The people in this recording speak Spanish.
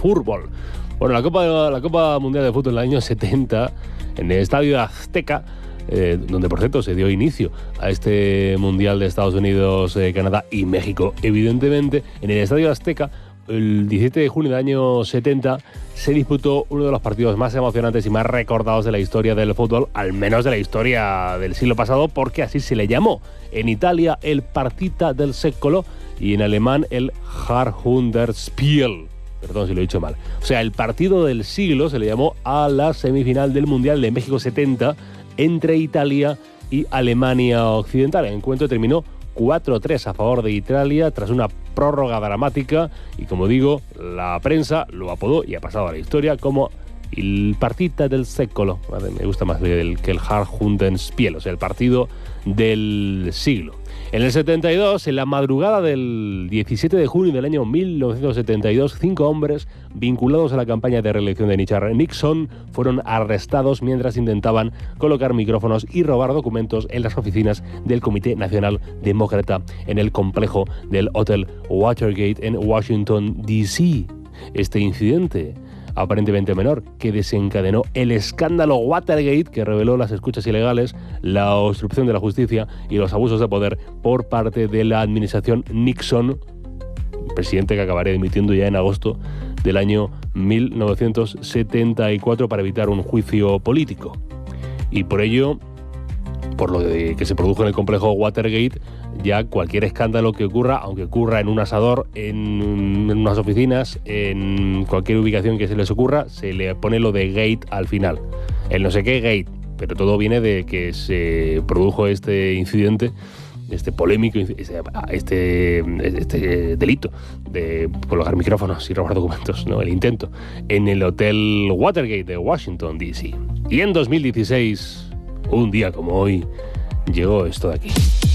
fútbol. Bueno, la Copa Mundial de Fútbol en el año 70, en el Estadio Azteca, donde por cierto se dio inicio a este Mundial de Estados Unidos, Canadá y México, evidentemente, en el Estadio Azteca, el 17 de junio del año 70, se disputó uno de los partidos más emocionantes y más recordados de la historia del fútbol, al menos de la historia del siglo pasado, porque así se le llamó. En Italia, el Partita del Secolo, y en alemán, el Jahrhundertspiel. Perdón si lo he dicho mal. O sea, el partido del siglo se le llamó a la semifinal del Mundial de México 70 entre Italia y Alemania Occidental. El encuentro terminó 4-3 a favor de Italia tras una prórroga dramática y, como digo, la prensa lo apodó y ha pasado a la historia como el Partita del Secolo. Me gusta más que el Jahrhundertspiel, o sea, el partido del siglo. En el 72, en la madrugada del 17 de junio del año 1972, 5 hombres vinculados a la campaña de reelección de Richard Nixon fueron arrestados mientras intentaban colocar micrófonos y robar documentos en las oficinas del Comité Nacional Demócrata en el complejo del Hotel Watergate en Washington, D.C. Este incidente, aparentemente menor, que desencadenó el escándalo Watergate, que reveló las escuchas ilegales, la obstrucción de la justicia y los abusos de poder por parte de la administración Nixon, presidente que acabaría dimitiendo ya en agosto del año 1974 para evitar un juicio político. Y por ello, por lo que se produjo en el complejo Watergate, ya cualquier escándalo que ocurra, aunque ocurra en un asador, en unas oficinas, en cualquier ubicación que se les ocurra, se le pone lo de gate al final. El no sé qué gate, pero todo viene de que se produjo este incidente, este polémico, este delito de colocar micrófonos y robar documentos, ¿no? El intento, en el Hotel Watergate de Washington, D.C. Y en 2016, un día como hoy, llegó esto de aquí.